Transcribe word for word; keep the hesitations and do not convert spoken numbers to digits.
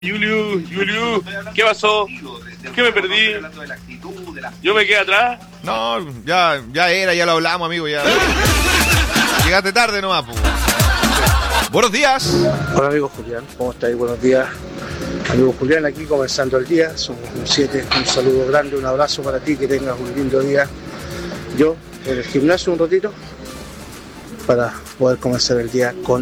Julio, Julio, ¿qué pasó? ¿Qué me perdí? ¿Yo me quedé atrás? No, ya, ya era, ya lo hablamos, amigo, ya. Llegaste tarde nomás, po. Buenos días. Hola, amigo Julián, ¿cómo estáis? Buenos días. Amigo Julián, aquí comenzando el día, son siete, un saludo grande, un abrazo para ti, que tengas un lindo día. Yo, en el gimnasio un ratito, para poder comenzar el día con